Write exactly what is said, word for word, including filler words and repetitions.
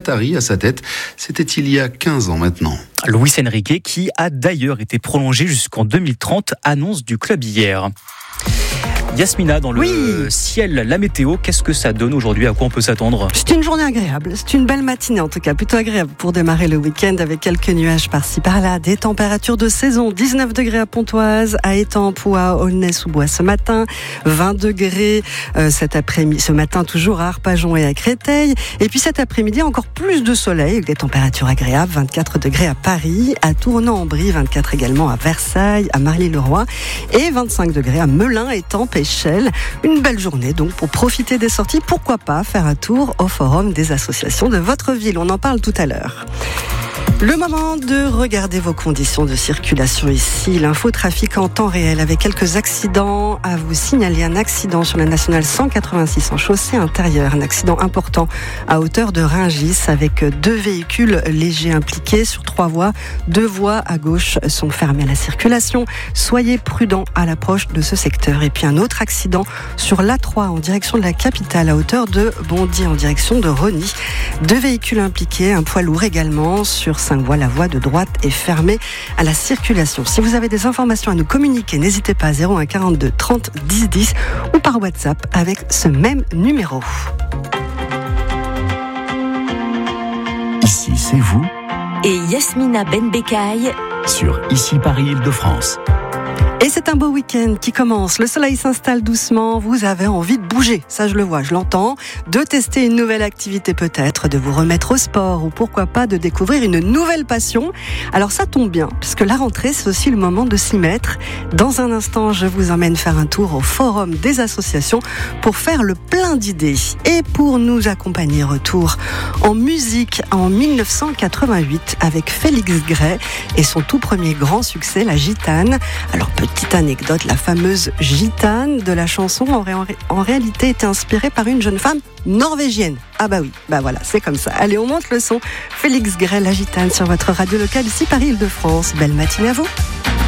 qatari à sa tête. C'était il y a quinze ans maintenant. Luis Enrique, qui a d'ailleurs été prolongé jusqu'en deux mille trente, annonce du club hier. Yasmina, dans le oui. ciel, la météo, qu'est-ce que ça donne aujourd'hui? À quoi on peut s'attendre? C'est une journée agréable, c'est une belle matinée en tout cas, plutôt agréable pour démarrer le week-end avec quelques nuages par-ci par-là, des températures de saison, dix-neuf degrés à Pontoise, à Étampes ou à Aulnay-sous-Bois ce matin, vingt degrés euh, cet après-midi, ce matin toujours à Arpajon et à Créteil, et puis cet après-midi encore plus de soleil avec des températures agréables, vingt-quatre degrés à Paris, à Tournan-en-Brie, vingt-quatre également à Versailles, à Marly-le-Roi et vingt-cinq degrés à Melun, Étampes et Chelles. Une belle journée donc pour profiter des sorties. Pourquoi pas faire un tour au forum des associations de votre ville. On en parle tout à l'heure. Le moment de regarder vos conditions de circulation ici. L'infotrafic en temps réel avec quelques accidents à vous signaler. Un accident sur la nationale cent quatre-vingt-six en chaussée intérieure. Un accident important à hauteur de Rungis avec deux véhicules légers impliqués sur trois voies. Deux voies à gauche sont fermées à la circulation. Soyez prudents à l'approche de ce secteur. Et puis un autre accident sur l'A trois en direction de la capitale à hauteur de Bondy en direction de Rosny. Deux véhicules impliqués, un poids lourd également sur cinq voies. La voie de droite est fermée à la circulation. Si vous avez des informations à nous communiquer, n'hésitez pas à zéro un quarante-deux trente dix dix ou par WhatsApp avec ce même numéro. Ici, c'est vous. Et Yasmina Benbekaï sur Ici Paris Île-de-France. Et c'est un beau week-end qui commence. Le soleil s'installe doucement. Vous avez envie de bouger. Ça, je le vois, je l'entends. De tester une nouvelle activité peut-être, de vous remettre au sport ou pourquoi pas de découvrir une nouvelle passion. Alors ça tombe bien, puisque la rentrée, c'est aussi le moment de s'y mettre. Dans un instant, je vous emmène faire un tour au forum des associations pour faire le plein d'idées. Et pour nous accompagner, retour en musique en dix-neuf cent quatre-vingt-huit avec Félix Gray et son tout premier grand succès, La Gitane. Alors, petite anecdote, la fameuse gitane de la chanson en, ré- en réalité était inspirée par une jeune femme norvégienne. Ah bah oui, bah voilà, c'est comme ça. Allez, on monte le son. Félix Gray, La Gitane sur votre radio locale ici Paris Île-de-France. Belle matinée à vous.